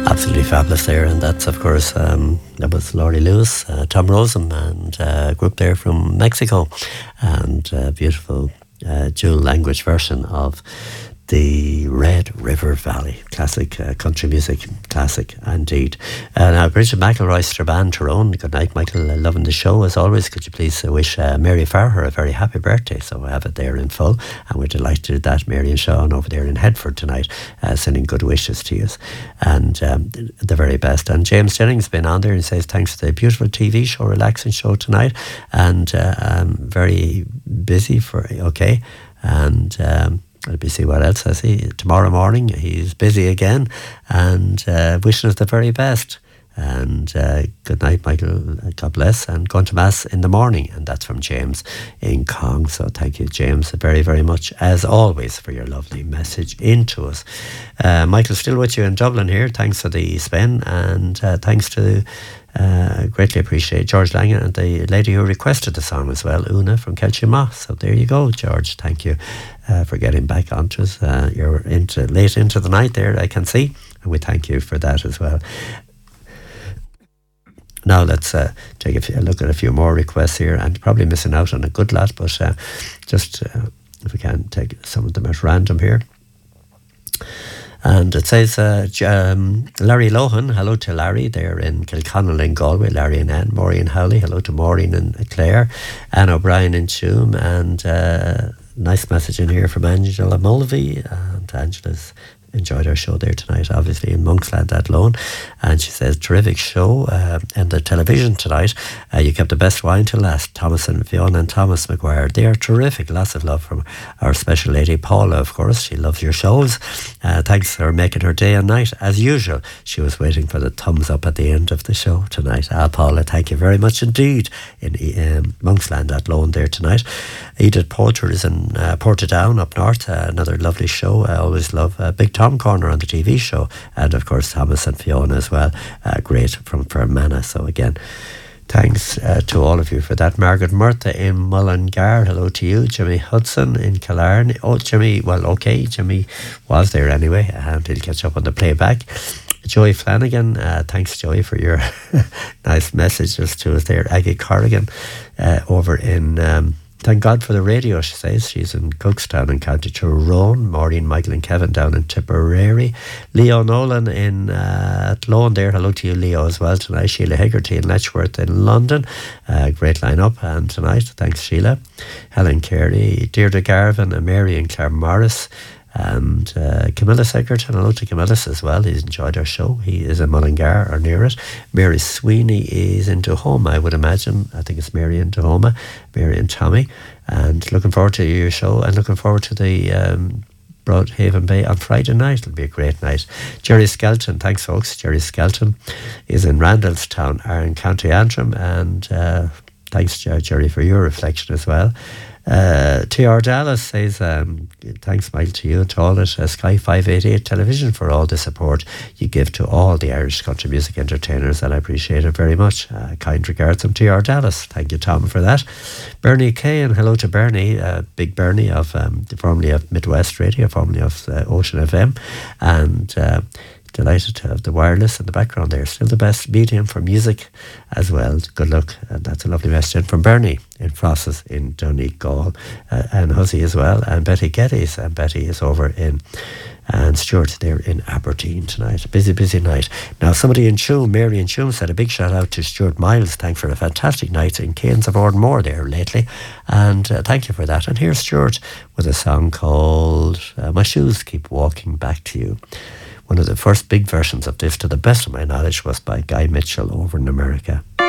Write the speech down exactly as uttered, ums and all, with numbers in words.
Absolutely fabulous there, and that's of course um, that was Laurie Lewis, uh, Tom Rosen, and uh, a group there from Mexico, and a beautiful uh, dual language version of the Red River Valley, classic uh, country music, classic indeed. Uh, now, Bridget McElroy, Strabane, Tyrone, good night, Michael, uh, loving the show as always. Could you please uh, wish uh, Mary Farher a very happy birthday? So I have it there in full, and we're delighted to do that. Mary and Sean over there in Headford tonight, uh, sending good wishes to you, and um, the very best. And James Jennings been on there and says thanks for the beautiful T V show, relaxing show tonight, and uh, I'm very busy for, okay, and um, let me see what else I see. Tomorrow morning he's busy again, and uh, wishing us the very best. And uh, good night, Michael. God bless. And going to Mass in the morning. And that's from James in Cong. So thank you, James, very, very much, as always, for your lovely message into us. Uh, Michael, still with you in Dublin here. Thanks for the spin. And uh, thanks to, uh, greatly appreciate George Langan and the lady who requested the song as well, Una from Kelchima. So there you go, George. Thank you uh, for getting back onto us. Uh, you're into late into the night there, I can see. And we thank you for that as well. Now let's uh, take a, few, a look at a few more requests here, and probably missing out on a good lot, but uh, just uh, if we can take some of them at random here. And it says uh, um, Larry Lohan, hello to Larry there in Kilconnell in Galway, Larry and Anne, Maureen Howley, hello to Maureen and Claire, Anne O'Brien in Tuam, and uh, nice message in here from Angela Mulvey, and Angela's enjoyed our show there tonight, obviously in Monksland at Lone, and she says terrific show uh, and the television tonight, uh, you kept the best wine to last. Thomas and Fiona and Thomas McGuire, they are terrific. Lots of love from our special lady Paula, of course. She loves your shows. Uh, thanks for making her day and night as usual. She was waiting for the thumbs up at the end of the show tonight. Ah, Paula, thank you very much indeed in um, Monksland at Lone there tonight. Edith Porter is in uh, Portadown up north, uh, another lovely show. I always love uh, Big Tom Corner on the T V show, and of course Thomas and Fiona as well, uh, great from Fermanagh. So again, thanks uh, to all of you for that. Margaret Murtha in Mullingar, hello to you. Jimmy Hudson in Killarney. Oh, Jimmy, well, okay, Jimmy was there anyway, and he'll catch up on the playback. Joey Flanagan, uh, thanks Joey for your nice messages to us there. Aggie Corrigan uh, over in um, thank God for the radio, she says. She's in Cookstown in County Tyrone. Maureen, Michael and Kevin down in Tipperary. Leo Nolan in uh, Athlone there. Hello to you, Leo, as well tonight. Sheila Hegarty in Letchworth in London. Uh, great line-up and tonight. Thanks, Sheila. Helen Carey, Deirdre Garvin, and Mary and Claire Morris. And uh, Camilla Segerton, hello to Camillus as well. He's enjoyed our show. He is in Mullingar or near it. Mary Sweeney is in Tuhoma, I would imagine. I think it's Mary in Tuhoma. Mary and Tommy. And looking forward to your show, and looking forward to the um, Broadhaven Bay on Friday night. It'll be a great night. Jerry Skelton, thanks folks. Jerry Skelton is in Randallstown, in County Antrim. And uh, thanks, Jerry, for your reflection as well. Uh, T R Dallas says, um, thanks, Michael, to you and to all at uh, Sky five eighty-eight Television for all the support you give to all the Irish country music entertainers, and I appreciate it very much. Uh, kind regards from T R Dallas. Thank you, Tom, for that. Bernie Kay, and hello to Bernie, uh, Big Bernie, of um, formerly of Midwest Radio, formerly of uh, Ocean F M, and uh, delighted to have the wireless in the background there. Still the best medium for music as well. Good luck. And that's a lovely message from Bernie in Frosses in Donegal, uh, and Hussey as well, and Betty Geddes, and Betty is over in, and Stuart there in Aberdeen tonight. Busy, busy night. Now somebody in Tuam, Mary in Tuam, said a big shout out to Stuart Miles. Thanks for a fantastic night in Cairns of Ardmore there lately, and uh, thank you for that. And here's Stuart with a song called uh, My Shoes Keep Walking Back to You. One of the first big versions of this, to the best of my knowledge, was by Guy Mitchell over in America.